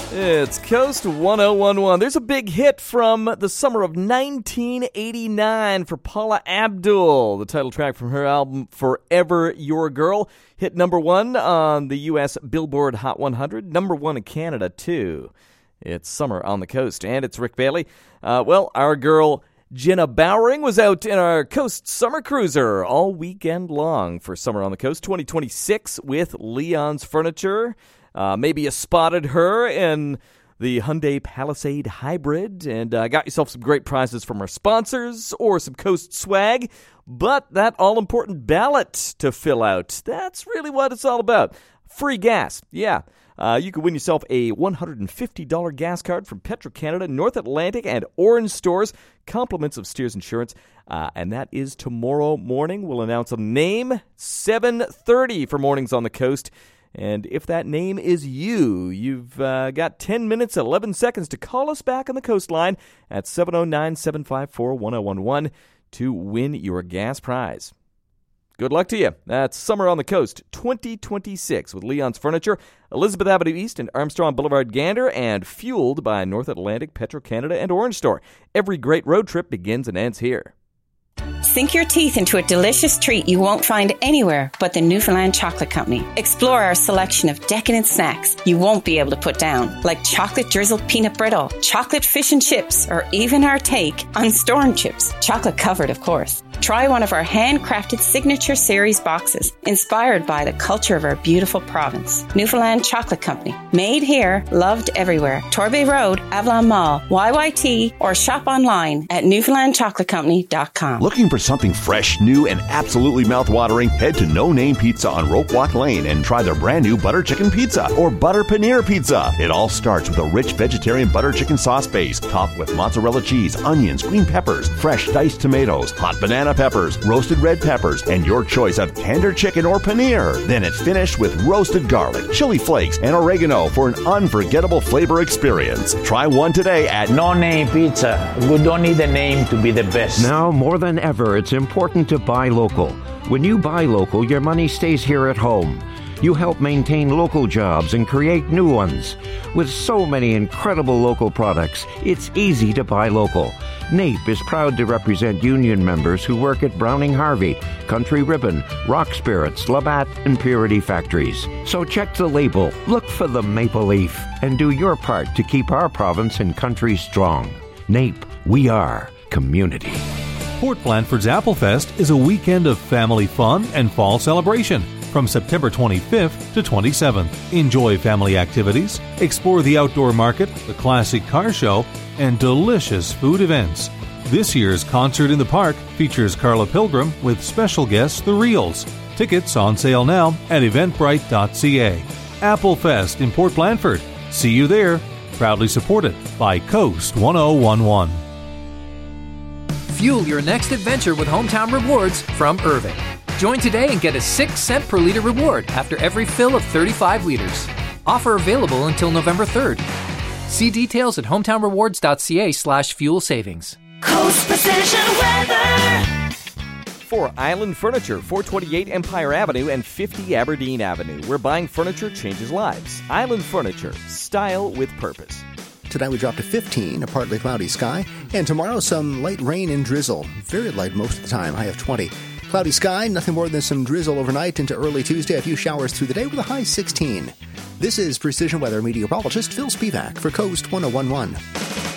It's Coast 1011. There's a big hit from the summer of 1989 for Paula Abdul. The title track from her album, Forever Your Girl, hit number one on the U.S. Billboard Hot 100, number one in Canada, too. It's Summer on the Coast, and it's Rick Bailey. Our girl Jenna Bowering was out in our Coast Summer Cruiser all weekend long for Summer on the Coast 2026 with Leon's Furniture. Maybe you spotted her in the Hyundai Palisade Hybrid and got yourself some great prizes from our sponsors or some Coast swag. But that all-important ballot to fill out, that's really what it's all about. Free gas, yeah. You could win yourself a $150 gas card from Petro-Canada, North Atlantic, and Orange stores. Compliments of Steers Insurance. And that is tomorrow morning. We'll announce a name, 7:30 for Mornings on the Coast. And if that name is you, you've got 10 minutes, 11 seconds to call us back on the coastline at 709-754-1011 to win your gas prize. Good luck to you. That's Summer on the Coast 2026 with Leon's Furniture, Elizabeth Avenue East and Armstrong Boulevard Gander, and fueled by North Atlantic, Petro-Canada, and Orange Store. Every great road trip begins and ends here. Sink your teeth into a delicious treat you won't find anywhere but the Newfoundland Chocolate Company. Explore our selection of decadent snacks you won't be able to put down, like chocolate drizzled peanut brittle, chocolate fish and chips, or even our take on storm chips, chocolate covered, of course. Try one of our handcrafted signature series boxes, inspired by the culture of our beautiful province. Newfoundland Chocolate Company. Made here, loved everywhere. Torbay Road, Avalon Mall, YYT, or shop online at newfoundlandchocolatecompany.com. Looking for something fresh, new, and absolutely mouth-watering? Head to No Name Pizza on Rope Walk Lane and try their brand new butter chicken pizza or butter paneer pizza. It all starts with a rich vegetarian butter chicken sauce base, topped with mozzarella cheese, onions, green peppers, fresh diced tomatoes, hot banana peppers, roasted red peppers, and your choice of tender chicken or paneer. Then it's finished with roasted garlic, chili flakes, and oregano for an unforgettable flavor experience. Try one today at No Name Pizza. We don't need a name to be the best. Now, more than ever, it's important to buy local. When you buy local, your money stays here at home. You help maintain local jobs and create new ones. With so many incredible local products, it's easy to buy local. NAPE is proud to represent union members who work at Browning Harvey, Country Ribbon, Rock Spirits, Labatt, and Purity Factories. So check the label, look for the maple leaf, and do your part to keep our province and country strong. NAPE, we are community. Port Blandford's Applefest is a weekend of family fun and fall celebration from September 25th to 27th. Enjoy family activities, explore the outdoor market, the classic car show, and delicious food events. This year's Concert in the Park features Carla Pilgrim with special guests The Reels. Tickets on sale now at eventbrite.ca. Applefest in Port Blandford. See you there. Proudly supported by Coast 1011. Fuel your next adventure with Hometown Rewards from Irving. Join today and get a 6-cent per liter reward after every fill of 35 liters. Offer available until November 3rd. See details at hometownrewards.ca/fuel savings. Coast Precision Weather. For Island Furniture, 428 Empire Avenue and 50 Aberdeen Avenue, where buying furniture changes lives. Island Furniture, style with purpose. Tonight we drop to 15, a partly cloudy sky. And tomorrow some light rain and drizzle. Very light most of the time, high of 20. Cloudy sky, nothing more than some drizzle overnight into early Tuesday. A few showers through the day with a high 16. This is Precision Weather meteorologist Phil Spivak for Coast 1011.